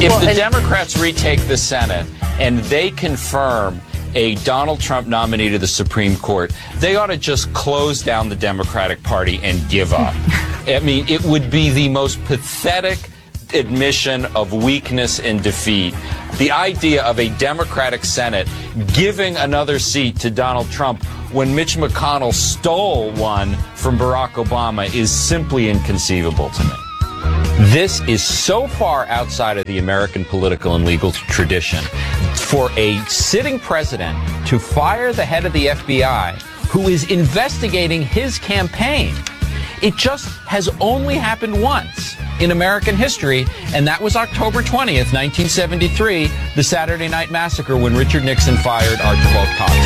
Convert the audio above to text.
If the Democrats retake the Senate and they confirm a Donald Trump nominee to the Supreme Court, they ought to just close down the Democratic Party and give up. I mean, it would be the most pathetic admission of weakness and defeat. The idea of a Democratic Senate giving another seat to Donald Trump when Mitch McConnell stole one from Barack Obama is simply inconceivable to me. This is so far outside of the American political and legal tradition for a sitting president to fire the head of the FBI who is investigating his campaign. It just has only happened once in American history, and that was October 20th, 1973, the Saturday Night Massacre, when Richard Nixon fired Archibald Cox.